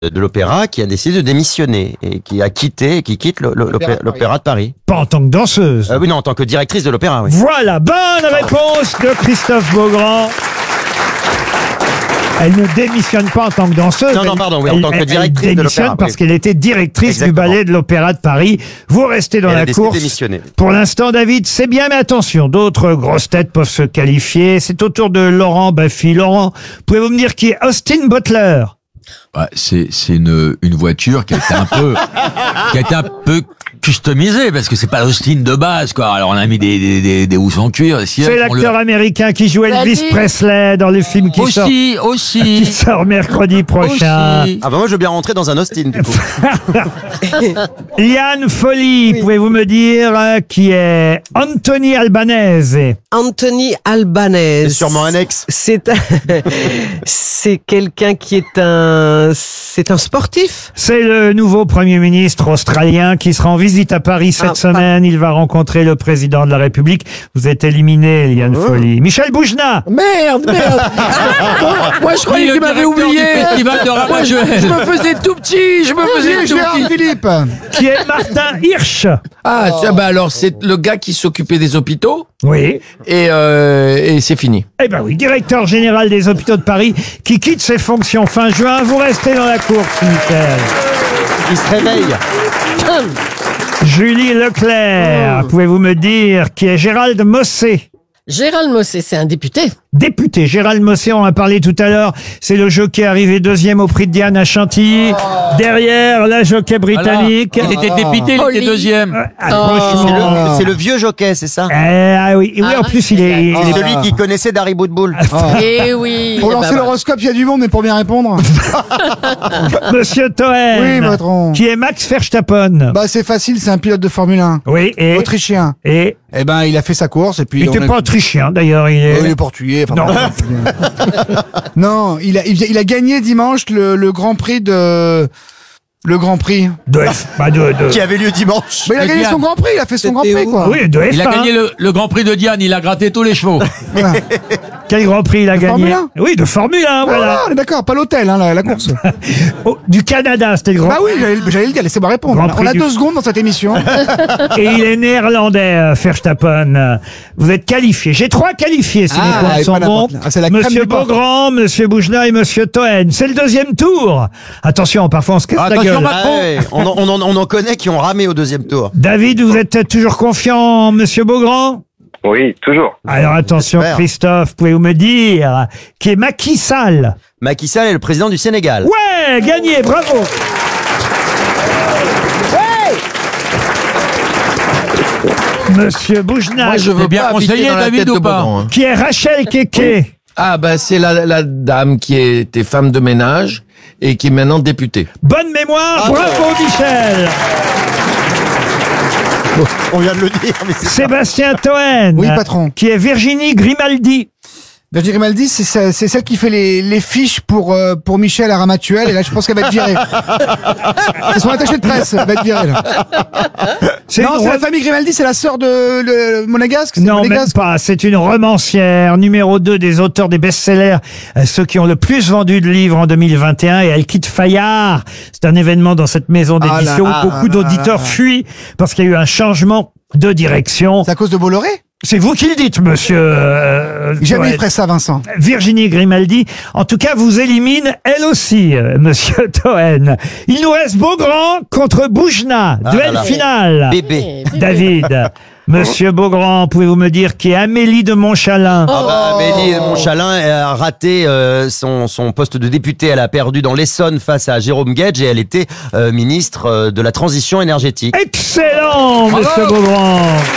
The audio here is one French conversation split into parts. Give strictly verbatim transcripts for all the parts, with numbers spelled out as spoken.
de l'opéra qui a décidé de démissionner et qui a quitté, qui quitte le- le- l'opéra l'opéra de Paris. Pas en tant que danseuse. Euh, oui, non, en tant que directrice de l'opéra, oui. Voilà, bonne réponse de Christophe Beaugrand. Elle ne démissionne pas en tant que danseuse. Non, non, elle- pardon, oui, en elle- tant que elle directrice de démissionne l'opéra, parce oui. qu'elle était directrice Exactement. du ballet de l'Opéra de Paris. Vous restez dans Elle a la décidé de course. démissionner. Pour l'instant, David, c'est bien, mais attention, d'autres grosses têtes peuvent se qualifier. C'est au tour de Laurent Baffy. Laurent, pouvez-vous me dire qui est Austin Butler? Ouais, c'est c'est une une voiture qui a été un peu qui a été un peu customisée parce que c'est pas l'Austin de base quoi. Alors on a mis des des des, des housses en cuir. des sièges, C'est on l'acteur le- américain qui joue Elvis David. Presley dans le film qui sort, aussi qui aussi sort mercredi prochain. aussi. Ah bah moi je veux bien rentrer dans un Austin du coup. Liane Folly, pouvez-vous me dire euh, qui est Anthony Albanese? Anthony Albanese. C'est sûrement un ex. C'est un- c'est quelqu'un qui est un c'est un sportif. C'est le nouveau Premier ministre australien qui sera en visite à Paris cette Ah, semaine. Il va rencontrer le président de la République. Vous êtes éliminé, Liane Folly. Michel Boujna, Merde, merde. Moi, moi, je croyais Oui, qu'il le m'avait directeur oublié. du festival de Moi, je, Ramatuelle. je me faisais tout petit, je me faisais tout Gérard petit. Philippe. qui est Martin Hirsch. Ah, ça, bah alors c'est le gars qui s'occupait des hôpitaux Oui. et, euh, et c'est fini. Eh ben oui, directeur général des hôpitaux de Paris qui quitte ses fonctions fin juin. Vous restez dans la course, Michel. Il se réveille. Julie Leclerc, pouvez-vous me dire qui est Gérald Mossé? Gérald Mossé, c'est un député. Député, Gérald Mossé, on en a parlé tout à l'heure. C'est le jockey arrivé deuxième au prix de Diane à Chantilly. Derrière, la jockey britannique. Il était dépité, il Oli. était deuxième. Ah, C'est franchement. le, c'est le vieux jockey, c'est ça? Eh, ah oui, oui, Ah, en plus, il est... il C'est est- celui qui connaissait Dari Boudboul. Eh oui. Pour eh lancer ben, l'horoscope, il y a du monde, mais pour bien répondre. Monsieur Toen. Oui, patron. Qui est Max Verstappen. Bah, c'est facile, c'est un pilote de Formule un. Oui, et... Autrichien. Et... Eh ben, il a fait sa course et puis. Il on n'était a- pas autrichien, d'ailleurs. Il est... Oh, il est portugais. Enfin, Non. bref. Non, il a, il a, il a gagné dimanche le, le Grand Prix de. Le Grand Prix. De F... bah, de, de... Qui avait lieu dimanche. Mais il a Et gagné Diane. son Grand Prix, il a fait son Grand C'était Prix, où quoi. Oui, de F un. Il a gagné le, le Grand Prix de Diane, il a gratté tous les chevaux. Voilà. Quel Grand Prix il a De gagné? Formule Oui, de Formule un, Ah, voilà. on est d'accord, pas l'hôtel, hein, la, la course. Oh, du Canada, c'était le Grand Bah oui, j'allais j'allais le dire, laissez-moi répondre. Grand On a- Prix on a du- deux secondes dans cette émission. Et il est néerlandais, euh, Verstappen. Vous êtes qualifiés. J'ai trois qualifiés, si Ah, mes comptes et sont pas bons. n'importe. Ah, c'est la crème Monsieur des porcs. Beaugrand, Monsieur Boujna et Monsieur Toen. C'est le deuxième tour. Attention, parfois on se casse la Attention, gueule. Macron. Ah ouais, on, en- on, en- on en connaît qui ont ramé au deuxième tour. David, vous êtes toujours confiant en Monsieur Beaugrand? Oui, toujours. Alors attention, J'espère. Christophe, pouvez-vous me dire qui est Macky Sall? Macky Sall est le président du Sénégal. Ouais, gagné, bravo. Monsieur Boujna, Moi, je veux T'es bien pas conseillé, habiter dans la David, tête ou de pas Beaugrand, hein. qui est Rachel Keke. Ah bah c'est la, la dame qui était femme de ménage et qui est maintenant députée. Bonne mémoire, Bravo. bravo Michel. On vient de le dire, mais c'est ça. Sébastien Toen. Oui, patron. Qui est Virginie Grimaldi. Virginie Grimaldi, c'est ce- c'est celle qui fait les, les fiches pour, euh, pour Michel à Ramatuelle, et là, je pense qu'elle va être virée. C'est son attaché de presse, elle va être virée, là. C'est Non, une c'est la re- famille Grimaldi, c'est la sœur de le, Monégasque. c'est Non, même Monégasque. pas. C'est une romancière, numéro deux des auteurs des best-sellers, euh, ceux qui ont le plus vendu de livres en deux mille vingt et un, et elle quitte Fayard. C'est un événement dans cette maison Ah là d'édition là où beaucoup là là d'auditeurs là. fuient parce qu'il y a eu un changement de direction. C'est à cause de Bolloré? C'est vous qui le dites, monsieur. euh, Jamais il Toen. ferait ça, Vincent. Virginie Grimaldi, en tout cas, vous élimine elle aussi, euh, monsieur Toen. Il nous reste Beaugrand contre Boujna. Ah Duel là là. final. Bébé. David, monsieur Beaugrand, pouvez-vous me dire qui est Amélie de Montchalin? Ah bah, Amélie de Montchalin a raté euh, son, son poste de députée. Elle a perdu dans l'Essonne face à Jérôme Guedj et elle était euh, ministre euh, de la transition énergétique. Excellent, monsieur Beaugrand.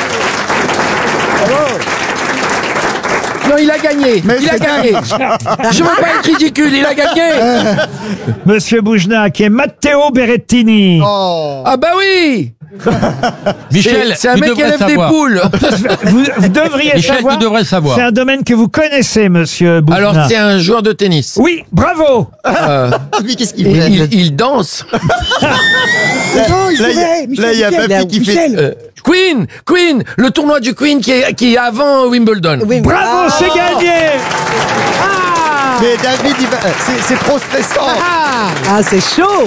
Non, il a gagné. Mais il a c'est gagné. Je veux pas être ridicule, il a gagné. Monsieur Boujna, qui est Matteo Berrettini. Oh. Ah bah oui. Michel, C'est- c'est un tu mec qui devrais élève des savoir. poules. Vous, vous devriez Michel, savoir. tu devrais savoir. C'est un domaine que vous connaissez, monsieur Boujna. Alors c'est un joueur de tennis. Oui, bravo. Euh, Mais qu'est-ce qu'il et fait il, il danse. Non, il Là, il y a- là, il y a Papy qui fait. Euh, Queen, Queen, le tournoi du Queen qui est, qui est avant Wimbledon. Oui, mais- Bravo, Ah. c'est gagné. Mais Mais David, il va- c'est c'est trop stressant. Ah, c'est chaud.